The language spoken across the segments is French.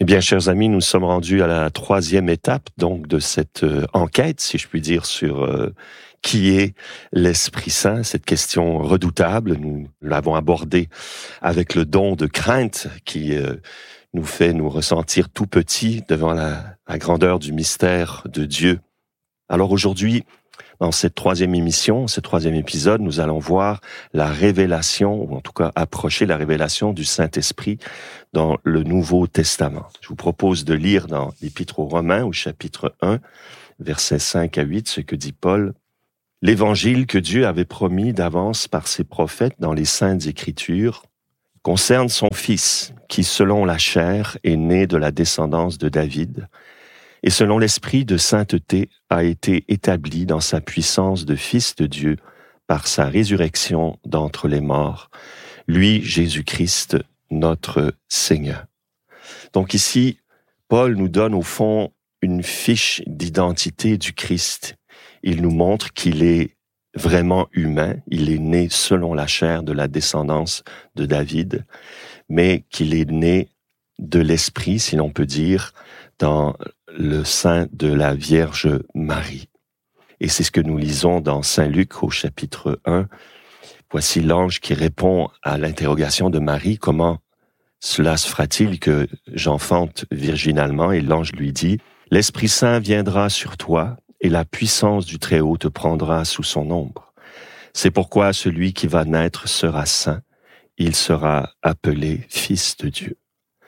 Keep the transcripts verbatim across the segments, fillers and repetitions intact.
bien, chers amis, nous sommes rendus à la troisième étape donc de cette euh, enquête, si je puis dire, sur euh, qui est l'Esprit Saint, cette question redoutable. Nous l'avons abordée avec le don de crainte qui euh, nous fait nous ressentir tout petits devant la, la grandeur du mystère de Dieu. Alors aujourd'hui, dans cette troisième émission, ce troisième épisode, nous allons voir la révélation, ou en tout cas approcher la révélation du Saint-Esprit dans le Nouveau Testament. Je vous propose de lire dans l'Épître aux Romains, au chapitre un, versets cinq à huit, ce que dit Paul. « L'évangile que Dieu avait promis d'avance par ses prophètes dans les Saintes Écritures concerne son Fils, qui, selon la chair, est né de la descendance de David, et selon l'esprit de sainteté a été établi dans sa puissance de Fils de Dieu par sa résurrection d'entre les morts, lui, Jésus-Christ, notre Seigneur. » Donc ici, Paul nous donne au fond une fiche d'identité du Christ. Il nous montre qu'il est vraiment humain, il est né selon la chair de la descendance de David, mais qu'il est né de l'esprit, si l'on peut dire, dans le sein de la Vierge Marie. Et c'est ce que nous lisons dans Saint Luc au chapitre un. Voici l'ange qui répond à l'interrogation de Marie, comment cela se fera-t-il que j'enfante virginalement? Et l'ange lui dit, l'Esprit Saint viendra sur toi et la puissance du Très-Haut te prendra sous son ombre. C'est pourquoi celui qui va naître sera saint, il sera appelé Fils de Dieu.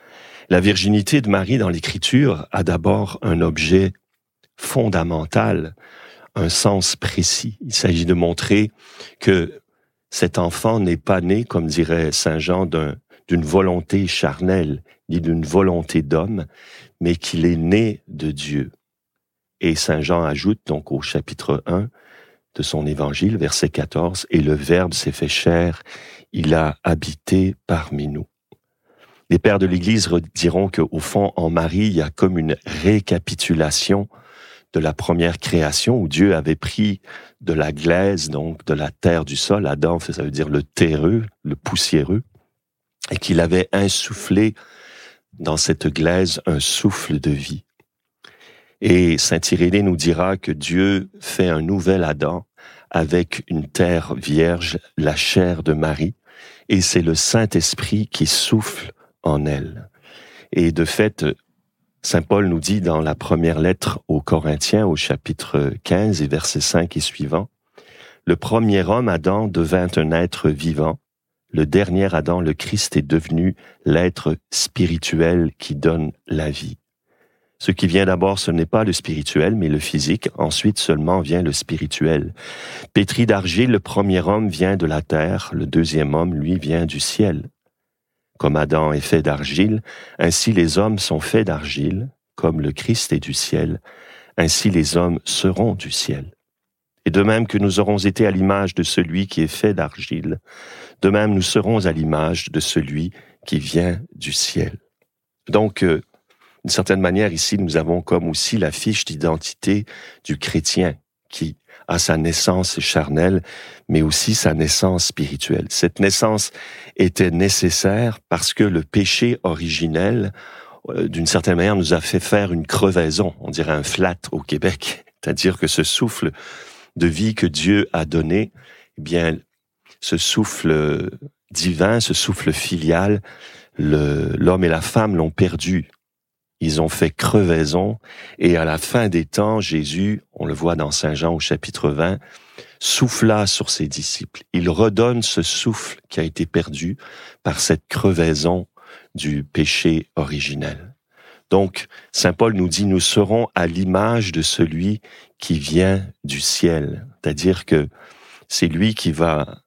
La virginité de Marie dans l'Écriture a d'abord un objet fondamental, un sens précis. Il s'agit de montrer que cet enfant n'est pas né, comme dirait Saint Jean, d'un, d'une volonté charnelle, ni d'une volonté d'homme, mais qu'il est né de Dieu. Et Saint Jean ajoute donc au chapitre un de son évangile, verset quatorze, « Et le Verbe s'est fait chair, il a habité parmi nous. » Les pères de l'Église diront qu'au fond, en Marie, il y a comme une récapitulation de la première création où Dieu avait pris de la glaise, donc de la terre du sol, Adam, ça veut dire le terreux, le poussiéreux, et qu'il avait insufflé dans cette glaise un souffle de vie. Et saint Irénée nous dira que Dieu fait un nouvel Adam avec une terre vierge, la chair de Marie, et c'est le Saint-Esprit qui souffle en elle. Et de fait, saint Paul nous dit dans la première lettre aux Corinthiens, au chapitre quinze et verset cinq et suivant, « Le premier homme, Adam, devint un être vivant. Le dernier Adam, le Christ, est devenu l'être spirituel qui donne la vie. Ce qui vient d'abord, ce n'est pas le spirituel, mais le physique. Ensuite seulement vient le spirituel. Pétri d'argile, le premier homme vient de la terre. Le deuxième homme, lui, vient du ciel. Comme Adam est fait d'argile, ainsi les hommes sont faits d'argile. Comme le Christ est du ciel, ainsi les hommes seront du ciel. Et de même que nous aurons été à l'image de celui qui est fait d'argile, de même nous serons à l'image de celui qui vient du ciel. » Donc, euh, d'une certaine manière, ici, nous avons comme aussi la fiche d'identité du chrétien qui a sa naissance charnelle, mais aussi sa naissance spirituelle. Cette naissance était nécessaire parce que le péché originel, euh, d'une certaine manière, nous a fait faire une crevaison, on dirait un flat au Québec, c'est-à-dire que ce souffle de vie que Dieu a donné, eh bien, ce souffle divin, ce souffle filial, le, l'homme et la femme l'ont perdu. Ils ont fait crevaison, et à la fin des temps, Jésus, on le voit dans Saint Jean au chapitre vingt, souffla sur ses disciples. Il redonne ce souffle qui a été perdu par cette crevaison du péché originel. Donc, saint Paul nous dit, nous serons à l'image de celui qui vient du ciel. C'est-à-dire que c'est lui qui va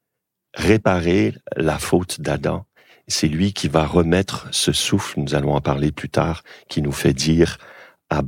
réparer la faute d'Adam. C'est lui qui va remettre ce souffle, nous allons en parler plus tard, qui nous fait dire « Abba ».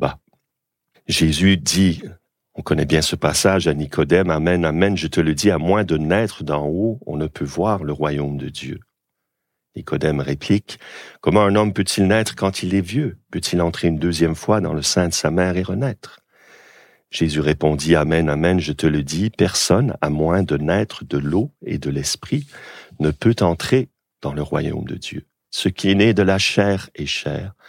Jésus dit, on connaît bien ce passage à Nicodème, « Amen, amen, je te le dis, à moins de naître d'en haut, on ne peut voir le royaume de Dieu. » Nicodème réplique, « Comment un homme peut-il naître quand il est vieux? Peut-il entrer une deuxième fois dans le sein de sa mère et renaître? » Jésus répondit, « Amen, amen, je te le dis, personne, à moins de naître de l'eau et de l'esprit, ne peut entrer dans le royaume de Dieu. Ce qui est né de la chair est chair,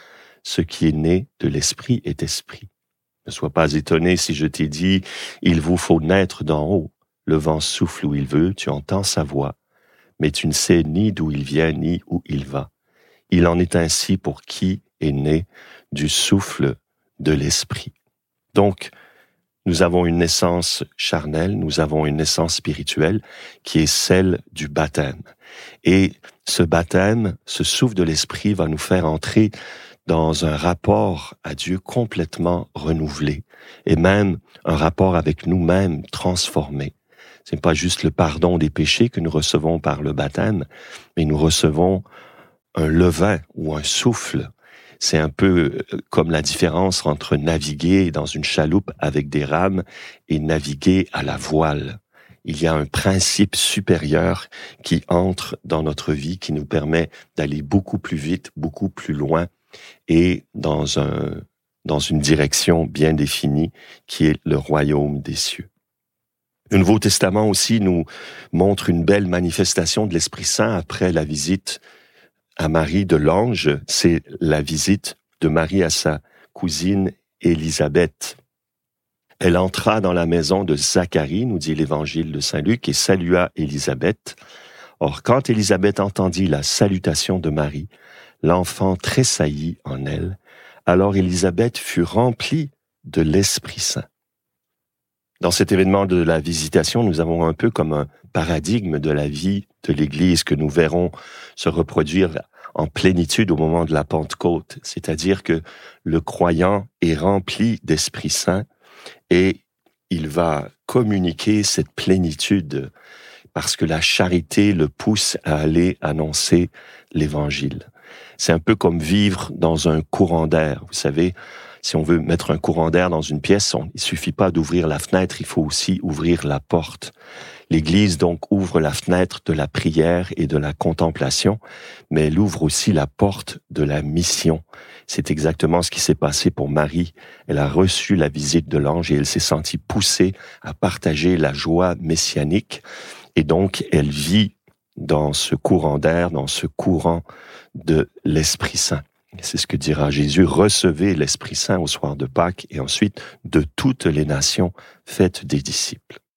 ce qui est né de l'esprit est esprit. Ne sois pas étonné si je t'ai dit, il vous faut naître d'en haut. Le vent souffle où il veut, tu entends sa voix, mais tu ne sais ni d'où il vient ni où il va. Il en est ainsi pour qui est né du souffle de l'esprit. Donc, nous avons une naissance charnelle, nous avons une naissance spirituelle qui est celle du baptême. Et ce baptême, ce souffle de l'esprit va nous faire entrer dans un rapport à Dieu complètement renouvelé et même un rapport avec nous-mêmes transformé. Ce n'est pas juste le pardon des péchés que nous recevons par le baptême, mais nous recevons un levain ou un souffle. C'est un peu comme la différence entre naviguer dans une chaloupe avec des rames et naviguer à la voile. Il y a un principe supérieur qui entre dans notre vie, qui nous permet d'aller beaucoup plus vite, beaucoup plus loin et dans un, dans une direction bien définie qui est le royaume des cieux. Le Nouveau Testament aussi nous montre une belle manifestation de l'Esprit Saint après la visite à Marie de l'ange. C'est la visite de Marie à sa cousine Élisabeth. Elle entra dans la maison de Zacharie, nous dit l'évangile de Saint Luc, et salua Élisabeth. Or, quand Élisabeth entendit la salutation de Marie, l'enfant tressaillit en elle. Alors Élisabeth fut remplie de l'Esprit Saint. Dans cet événement de la visitation, nous avons un peu comme un paradigme de la vie de l'Église que nous verrons se reproduire en plénitude au moment de la Pentecôte. C'est-à-dire que le croyant est rempli d'Esprit Saint et il va communiquer cette plénitude parce que la charité le pousse à aller annoncer l'Évangile. C'est un peu comme vivre dans un courant d'air. Vous savez, si on veut mettre un courant d'air dans une pièce, on, il suffit pas d'ouvrir la fenêtre, il faut aussi ouvrir la porte. L'Église donc ouvre la fenêtre de la prière et de la contemplation, mais elle ouvre aussi la porte de la mission. C'est exactement ce qui s'est passé pour Marie. Elle a reçu la visite de l'ange et elle s'est sentie poussée à partager la joie messianique. Et donc, elle vit dans ce courant d'air, dans ce courant de l'Esprit Saint. C'est ce que dira Jésus, recevez l'Esprit Saint au soir de Pâques et ensuite de toutes les nations, faites des disciples.